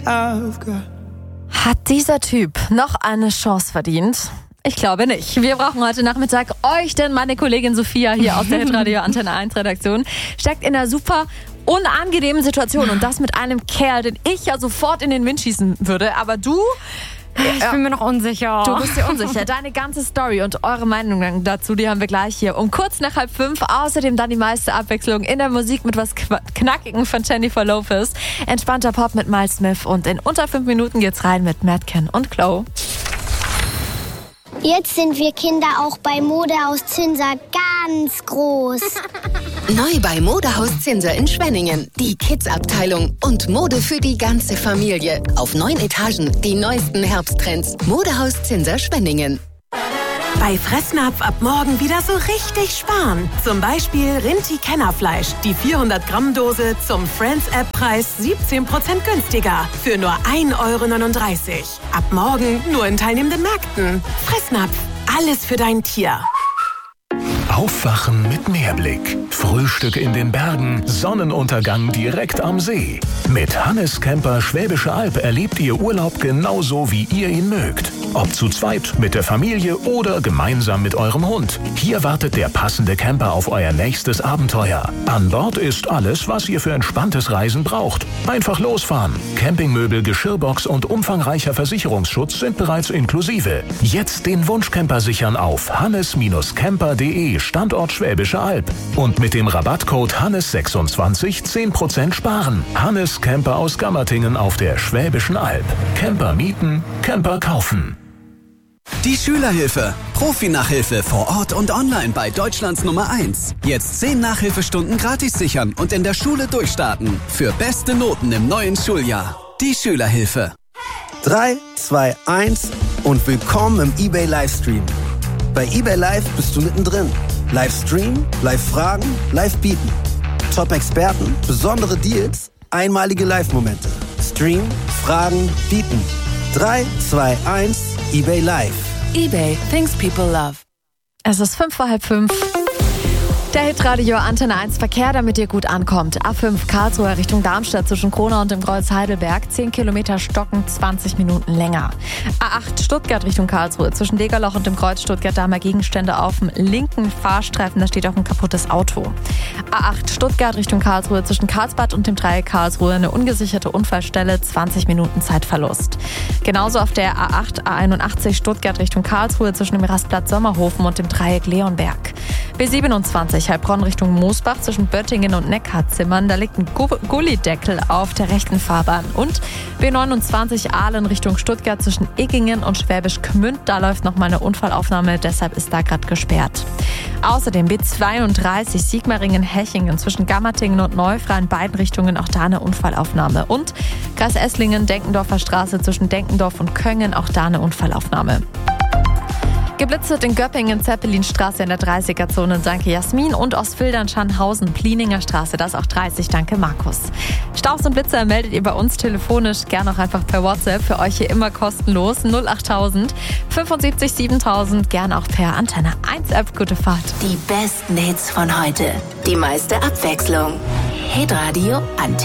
Hat dieser Typ noch eine Chance verdient? Ich glaube nicht. Wir brauchen heute Nachmittag euch, denn meine Kollegin Sophia hier aus der Hitradio Antenne 1 Redaktion steckt in einer super unangenehmen Situation und das mit einem Kerl, den ich ja sofort in den Wind schießen würde. Aber du... Ich bin mir noch unsicher. Du bist dir unsicher. Deine ganze Story und eure Meinung dazu, die haben wir gleich hier um kurz nach 4:30. Außerdem dann die meiste Abwechslung in der Musik mit was Knackigen von Jennifer Lopez. Entspannter Pop mit Miles Smith und in unter 5 Minuten geht's rein mit Madken und Chloe. Jetzt sind wir Kinder auch bei Modehaus Zinser ganz groß. Neu bei Modehaus Zinser in Schwenningen. Die Kids-Abteilung und Mode für die ganze Familie. Auf 9 Etagen die neuesten Herbsttrends. Modehaus Zinser Schwenningen. Bei Fressnapf ab morgen wieder so richtig sparen. Zum Beispiel Rinti-Kennerfleisch. Die 400-Gramm-Dose zum Friends-App-Preis 17% günstiger. Für nur 1,39 €. Ab morgen nur in teilnehmenden Märkten. Fressnapf. Alles für dein Tier. Aufwachen mit Meerblick. Frühstück in den Bergen, Sonnenuntergang direkt am See. Mit Hannes Camper Schwäbische Alb erlebt ihr Urlaub genauso, wie ihr ihn mögt. Ob zu zweit, mit der Familie oder gemeinsam mit eurem Hund. Hier wartet der passende Camper auf euer nächstes Abenteuer. An Bord ist alles, was ihr für entspanntes Reisen braucht. Einfach losfahren. Campingmöbel, Geschirrbox und umfangreicher Versicherungsschutz sind bereits inklusive. Jetzt den Wunschcamper sichern auf hannes-camper.de Standort Schwäbische Alb. Und mit dem Rabattcode Hannes26 10% sparen. Hannes Camper aus Gammertingen auf der Schwäbischen Alb. Camper mieten, Camper kaufen. Die Schülerhilfe. Profi-Nachhilfe vor Ort und online bei Deutschlands Nummer 1. Jetzt 10 Nachhilfestunden gratis sichern und in der Schule durchstarten. Für beste Noten im neuen Schuljahr. Die Schülerhilfe. 3, 2, 1 und willkommen im eBay Livestream. Bei eBay Live bist du mittendrin. Livestream, Live-Fragen, Live-Bieten. Top-Experten, besondere Deals, einmalige Live-Momente. Stream, Fragen, Bieten. 3, 2, 1, eBay Live. eBay, things people love. Es ist 4:45. Der Hitradio Antenne 1 Verkehr, damit ihr gut ankommt. A5 Karlsruhe Richtung Darmstadt zwischen Kronau und dem Kreuz Heidelberg. 10 Kilometer stocken, 20 Minuten länger. A8 Stuttgart Richtung Karlsruhe zwischen Degerloch und dem Kreuz Stuttgart. Da haben wir Gegenstände auf dem linken Fahrstreifen. Da steht auch ein kaputtes Auto. A8 Stuttgart Richtung Karlsruhe zwischen Karlsbad und dem Dreieck Karlsruhe. Eine ungesicherte Unfallstelle, 20 Minuten Zeitverlust. Genauso auf der A8 A81 Stuttgart Richtung Karlsruhe zwischen dem Rastplatz Sommerhofen und dem Dreieck Leonberg. B27 Heilbronn Richtung Moosbach zwischen Böttingen und Neckarzimmern. Da liegt ein Gullideckel auf der rechten Fahrbahn. Und B29 Aalen Richtung Stuttgart zwischen Iggingen und Schwäbisch Gmünd. Da läuft nochmal eine Unfallaufnahme, deshalb ist da gerade gesperrt. Außerdem B32 Sigmaringen-Hechingen zwischen Gammertingen und Neufra in beiden Richtungen, auch da eine Unfallaufnahme. Und Kreis Esslingen, Denkendorfer Straße zwischen Denkendorf und Köngen, auch da eine Unfallaufnahme. Geblitzt wird in Göppingen, Zeppelinstraße in der 30er-Zone, danke Jasmin, und Ostfildern, Schanhausen, Plininger Straße, das auch 30, danke Markus. Staus und Blitzer meldet ihr bei uns telefonisch, gerne auch einfach per WhatsApp, für euch hier immer kostenlos, 08000 75 7000, gerne auch per Antenne 1 App, gute Fahrt. Die besten Hits von heute. Die meiste Abwechslung. Hitradio Antenne.